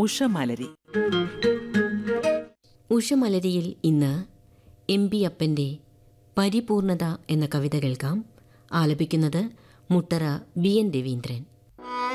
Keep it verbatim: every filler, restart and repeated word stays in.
ഉഷമലരി. ഉഷമലരിയിൽ ഇന്ന് M B അപ്പൻ്റെ പരിപൂർണത എന്ന കവിത കേൾക്കാം. ആലപിക്കുന്നത് മുട്ടറ ബി എൻ രവീന്ദ്രൻ.